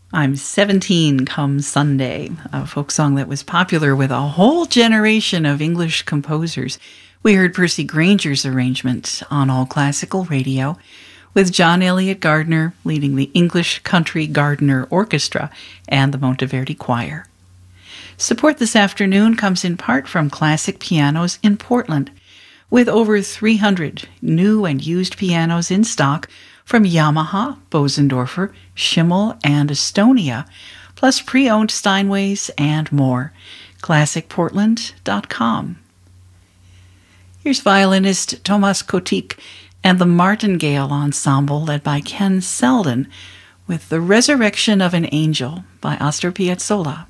I'm 17 come Sunday, a folk song that was popular with a whole generation of English composers. We heard Percy Granger's arrangement on All Classical Radio, with John Elliott Gardner leading the English Country Gardner Orchestra and the Monteverdi Choir. Support this afternoon comes in part from Classic Pianos in Portland, with over 300 new and used pianos in stock from Yamaha, Bosendorfer, Schimmel, and Estonia, plus pre-owned Steinways and more. ClassicPortland.com. Here's violinist Thomas Kotik and the Martingale Ensemble led by Ken Selden with The Resurrection of an Angel by Astor Piazzolla.